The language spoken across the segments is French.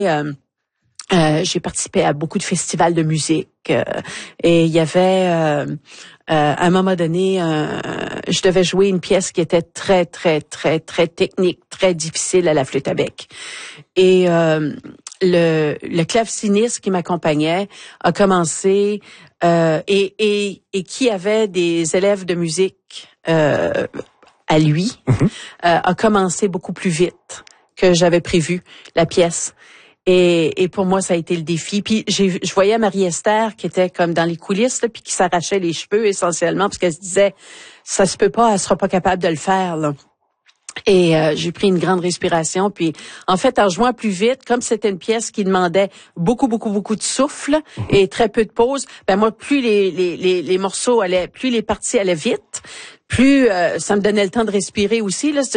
j'ai participé à beaucoup de festivals de musique et il y avait à un moment donné, je devais jouer une pièce qui était très technique, très difficile à la flûte à bec. Et le claveciniste qui m'accompagnait a commencé et qui avait des élèves de musique à lui, a commencé beaucoup plus vite que j'avais prévu la pièce. Et pour moi, ça a été le défi. Puis je voyais Marie-Esther qui était comme dans les coulisses, là, puis qui s'arrachait les cheveux essentiellement parce qu'elle se disait ça se peut pas, elle sera pas capable de le faire là. Et j'ai pris une grande respiration, puis en fait, en jouant plus vite, comme c'était une pièce qui demandait beaucoup de souffle et très peu de pause, ben moi, plus les morceaux allaient, plus les parties allaient vite, plus ça me donnait le temps de respirer aussi. Là,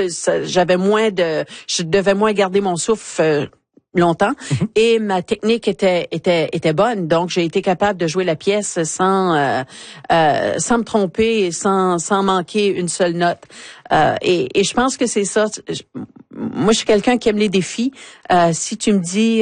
je devais moins garder mon souffle longtemps et ma technique était bonne, donc j'ai été capable de jouer la pièce sans me tromper et sans manquer une seule note. Et je pense que c'est ça. Moi, je suis quelqu'un qui aime les défis. Si tu me dis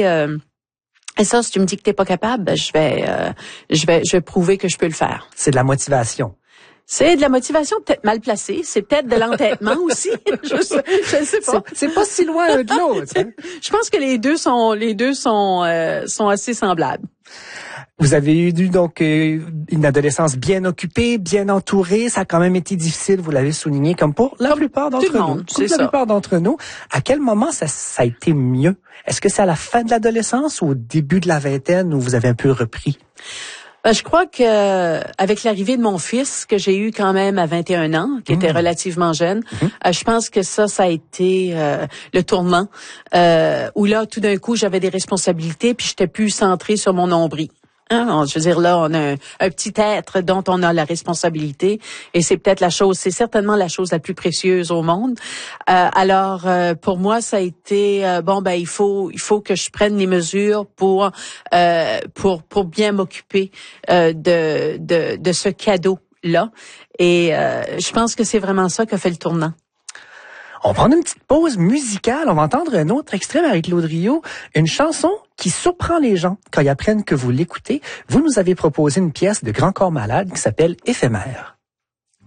si tu me dis que t'es pas capable, ben, je vais prouver que je peux le faire. C'est de la motivation. C'est de la motivation peut-être mal placée, c'est peut-être de l'entêtement aussi. Je sais pas. C'est pas si loin l'un de l'autre. Hein? Je pense que les deux sont assez semblables. Vous avez eu donc une adolescence bien occupée, bien entourée. Ça a quand même été difficile, vous l'avez souligné, comme pour la plupart d'entre nous. Comme la plupart d'entre nous. À quel moment ça a été mieux? Est-ce que c'est à la fin de l'adolescence ou au début de la vingtaine où vous avez un peu repris? Je crois que avec l'arrivée de mon fils, que j'ai eu quand même à 21 ans, qui était relativement jeune, je pense que ça a été le tournant, où là, tout d'un coup, j'avais des responsabilités, puis j'étais plus centrée sur mon nombril. Hein? Je veux dire, là, on a un petit être dont on a la responsabilité, et c'est certainement la chose la plus précieuse au monde. Alors, pour moi, ça a été il faut que je prenne les mesures pour bien m'occuper de ce cadeau-là. Et je pense que c'est vraiment ça qui a fait le tournant. On va prendre une petite pause musicale. On va entendre un autre extrait, Marie-Claude Riot, une chanson qui surprend les gens quand ils apprennent que vous l'écoutez. Vous nous avez proposé une pièce de Grand Corps Malade qui s'appelle Éphémère.